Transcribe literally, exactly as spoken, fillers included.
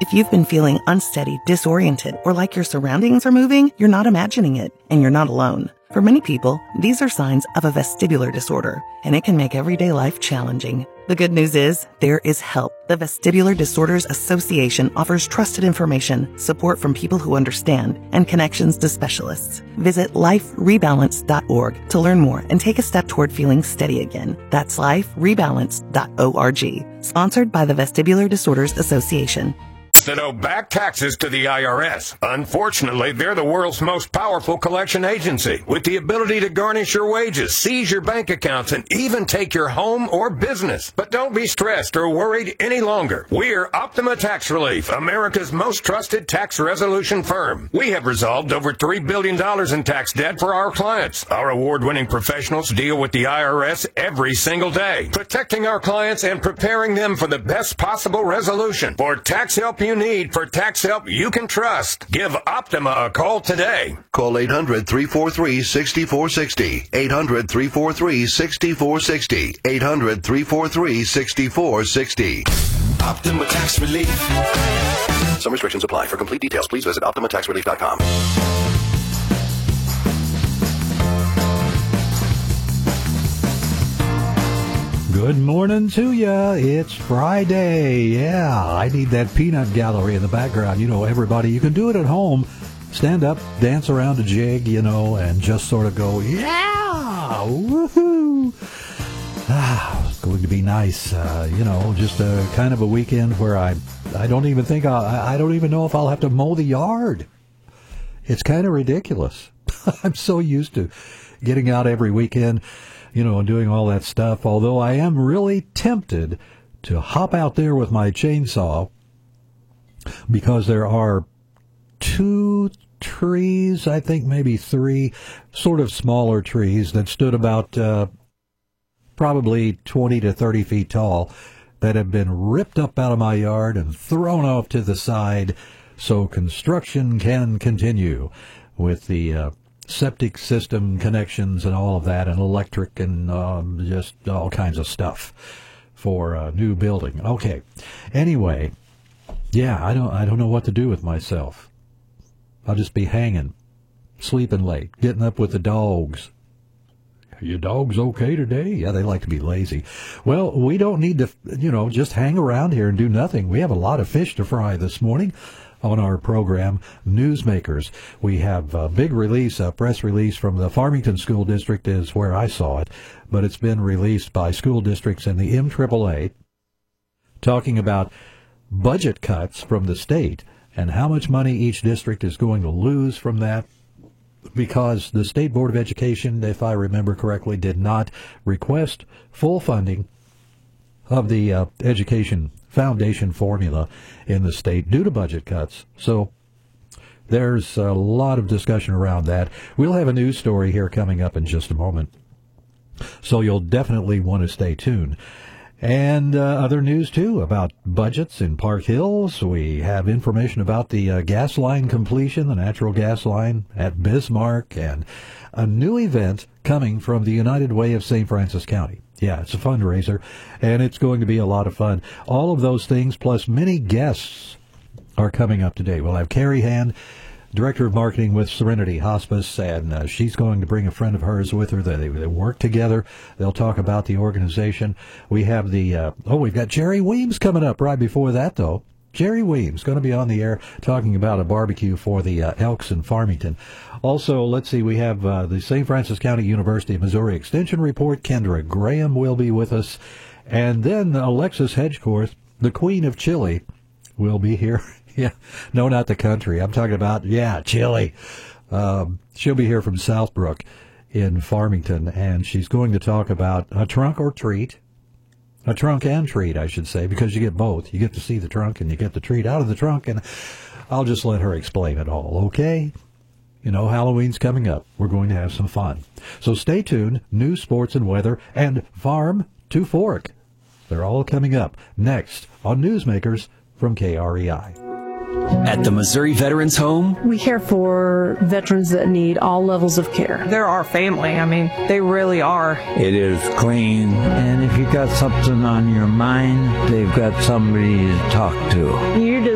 If you've been feeling unsteady, disoriented, or like your surroundings are moving, you're not imagining it, and you're not alone. For many people, these are signs of a vestibular disorder, and it can make everyday life challenging. The good news is, there is help. The Vestibular Disorders Association offers trusted information, support from people who understand, and connections to specialists. Visit life rebalance dot org to learn more and take a step toward feeling steady again. That's life rebalance dot org. Sponsored by the Vestibular Disorders Association. That owe back taxes to the I R S. Unfortunately, they're the world's most powerful collection agency, with the ability to garnish your wages, seize your bank accounts, and even take your home or business. But don't be stressed or worried any longer. We're Optima Tax Relief, America's most trusted tax resolution firm. We have resolved over three billion dollars in tax debt for our clients. Our award-winning professionals deal with the I R S every single day, protecting our clients and preparing them for the best possible resolution. For tax help you need, for tax help you can trust, give Optima a call today. Call eight hundred, three four three, six four six zero. eight hundred, three four three, six four six zero. eight hundred, three four three, six four six zero. Optima Tax Relief. Some restrictions apply. For complete details, please visit optima tax relief dot com. Good morning to ya. It's Friday. Yeah, I need that peanut gallery in the background. You know, everybody, you can do it at home. Stand up, dance around a jig, you know, and just sort of go, yeah, woohoo. Ah, it's going to be nice. Uh, you know, just a kind of a weekend where I, I don't even think I'll, I don't even know if I'll have to mow the yard. It's kind of ridiculous. I'm so used to getting out every weekend, you know, and doing all that stuff, although I am really tempted to hop out there with my chainsaw because there are two trees, I think maybe three, sort of smaller trees that stood about uh, probably twenty to thirty feet tall that have been ripped up out of my yard and thrown off to the side so construction can continue with the uh, septic system connections and all of that, and electric and um, just all kinds of stuff for a new building. Okay. Anyway, yeah, I don't I don't know what to do with myself. I'll just be hanging, sleeping late, getting up with the dogs. Are your dogs okay today? Yeah, they like to be lazy. Well, we don't need to, you know, just hang around here and do nothing. We have a lot of fish to fry this morning on our program, Newsmakers. We have a big release, a press release from the Farmington School District is where I saw it, but it's been released by school districts in the M triple A, talking about budget cuts from the state and how much money each district is going to lose from that, because the State Board of Education, if I remember correctly, did not request full funding of the uh, education foundation formula in the state due to budget cuts. So there's a lot of discussion around that. We'll have a news story here coming up in just a moment, so you'll definitely want to stay tuned. And uh, other news, too, about budgets in Park Hills. We have information about the uh, gas line completion, the natural gas line at Bismarck, and a new event coming from the United Way of Saint Francis County. Yeah, it's a fundraiser, and it's going to be a lot of fun. All of those things, plus many guests, are coming up today. We'll have Carrie Hand, Director of Marketing with Serenity Hospice, and uh, she's going to bring a friend of hers with her. They, they work together. They'll talk about the organization. We have the, uh, oh, we've got Jerry Weems coming up right before that, though. Jerry Weems going to be on the air talking about a barbecue for the uh, Elks in Farmington. Also, let's see, we have uh, the Saint Francis County University of Missouri Extension Report. Kendra Graham will be with us. And then Alexis Hedgecourt, the Queen of Chili, will be here. Yeah, no, not the country. I'm talking about, yeah, Chili. Um, she'll be here from Southbrook in Farmington, and she's going to talk about a trunk or treat. A trunk and treat, I should say, because you get both. You get to see the trunk and you get the treat out of the trunk, and I'll just let her explain it all, okay? You know, Halloween's coming up. We're going to have some fun. So stay tuned. News, sports, and weather, and Farm to Fork. They're all coming up next on Newsmakers from K R E I. At the Missouri Veterans Home, we care for veterans that need all levels of care. They're our family. I mean, they really are. It is clean, and if you got something on your mind, they've got somebody to talk to. You